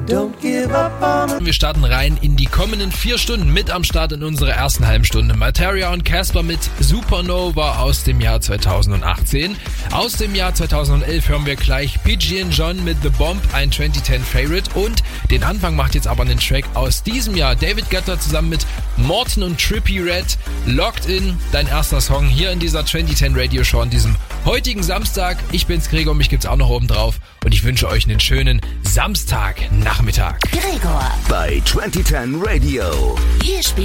Wir starten rein in die kommenden 4 Stunden. Mit am Start in unserer ersten halben Stunde Materia und Casper mit Supernova aus dem Jahr 2018. Aus dem Jahr 2011 hören wir gleich PG & John mit The Bomb, ein 2010 Favorite. Und den Anfang macht jetzt aber einen Track aus diesem Jahr. David Guetta zusammen mit Morten und Trippie Redd. Locked In, dein erster Song hier in dieser 2010 Radio Show an diesem heutigen Samstag. Ich bin's Gregor, mich gibt's auch noch oben drauf. Und ich wünsche euch einen schönen Samstagnachmittag. Gregor bei 2010 Radio. Hier spielt